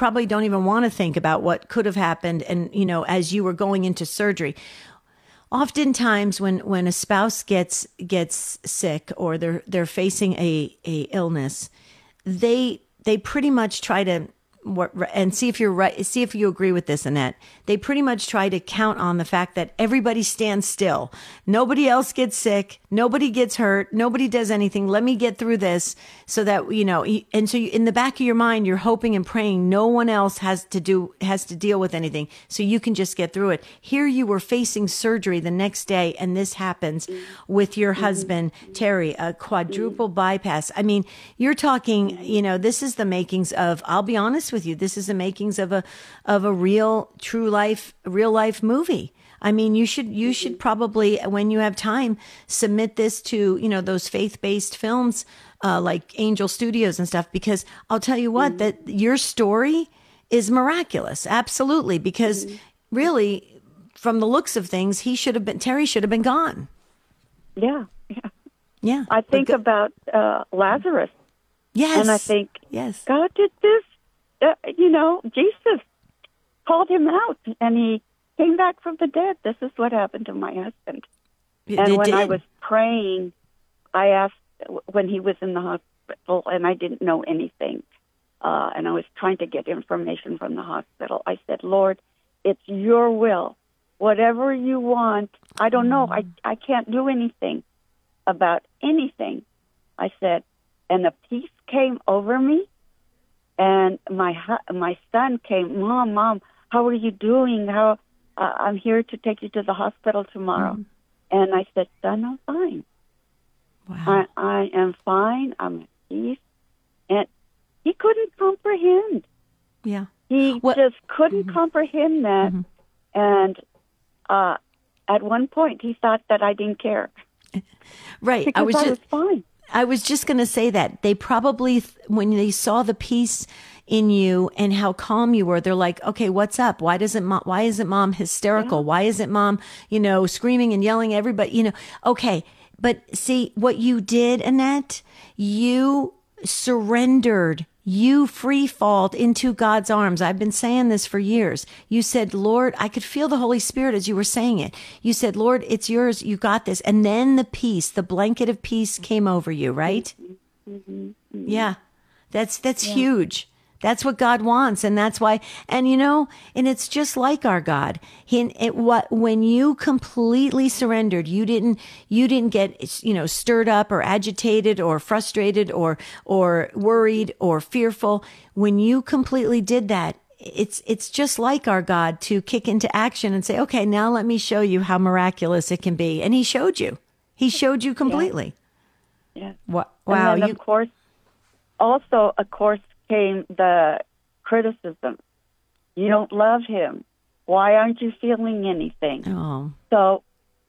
probably don't even want to think about what could have happened. And, as you were going into surgery, oftentimes when a spouse gets sick or they're facing a illness, they pretty much try to, and see if you're right, see if you agree with this, Annette. They pretty much try to count on the fact that everybody stands still. Nobody else gets sick. Nobody gets hurt. Nobody does anything. Let me get through this so that, and so in the back of your mind, you're hoping and praying no one else has to deal with anything. So you can just get through it. Here you were facing surgery the next day, and this happens with your husband, Terry, a quadruple bypass. I mean, you're talking, this is the makings of, I'll be honest with you, this is the makings of a real life movie. I mean, you should probably, when you have time, submit this to, those faith-based films, like Angel Studios and stuff, because I'll tell you what, that your story is miraculous. Absolutely. Because really, from the looks of things, Terry should have been gone. Yeah. Yeah. I think about Lazarus. Yes. And I think, yes, God did this. Jesus called him out, and he came back from the dead. This is what happened to my husband. And when I was praying, I asked, when he was in the hospital, and I didn't know anything, and I was trying to get information from the hospital, I said, Lord, it's your will. Whatever you want, I don't know. I can't do anything about anything. I said, and a peace came over me. And my son came, Mom, how are you doing? I'm here to take you to the hospital tomorrow. And I said, son, I'm fine. Wow. I am fine. I'm at peace. And he couldn't comprehend. Yeah. He just couldn't comprehend that. And at one point, he thought that I didn't care. Right. Because I was fine. I was just going to say that they probably, when they saw the peace in you and how calm you were, they're like, okay, what's up? Why isn't mom hysterical? Yeah. Why isn't mom, screaming and yelling at everybody, okay. But see what you did, Annette, you surrendered. You free falled into God's arms. I've been saying this for years. You said, Lord, I could feel the Holy Spirit as you were saying it. You said, Lord, it's yours. You got this. And then the peace, the blanket of peace came over you, right? Yeah. That's huge. That's what God wants. And that's why, and and it's just like our God. When you completely surrendered, you didn't get, stirred up or agitated or frustrated or worried or fearful. When you completely did that, it's just like our God to kick into action and say, okay, now let me show you how miraculous it can be. And he showed you completely. Yeah. Wow. And then, of course, came the criticism. You don't love him. Why aren't you feeling anything? Oh. So,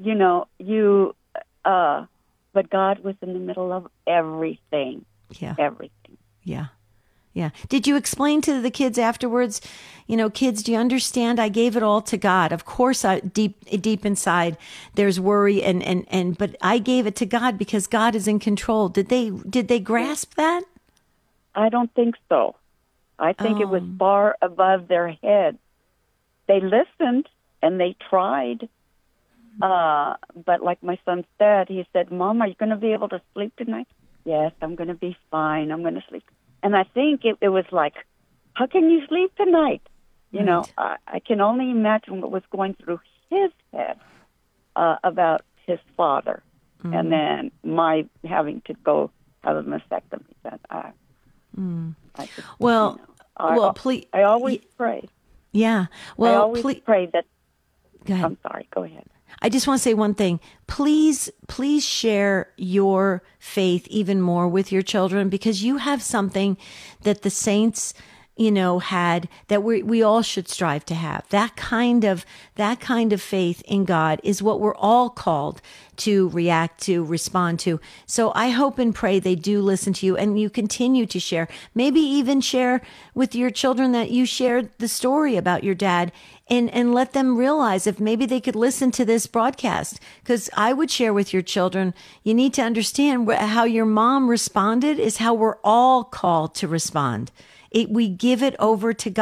but God was in the middle of everything. Yeah. Everything. Yeah. Yeah. Did you explain to the kids afterwards, kids, do you understand? I gave it all to God. Of course, deep inside, there's worry but I gave it to God because God is in control. Did they grasp that? I don't think so. I think it was far above their head. They listened and they tried. But like my son said, he said, Mom, are you going to be able to sleep tonight? Yes, I'm going to be fine. I'm going to sleep. And I think it was like, how can you sleep tonight? Right. I can only imagine what was going through his head about his father. And then my having to go have a mastectomy. Please. I always pray. Yeah. Well, I always pray that. Go ahead. I'm sorry. Go ahead. I just want to say one thing. Please share your faith even more with your children, because you have something that the saints, had, that we all should strive to have. That kind of faith in God is what we're all called to react to, respond to. So I hope and pray they do listen to you and you continue to share. Maybe even share with your children that you shared the story about your dad, and let them realize if maybe they could listen to this broadcast. Because I would share with your children, you need to understand how your mom responded is how we're all called to respond. We give it over to God.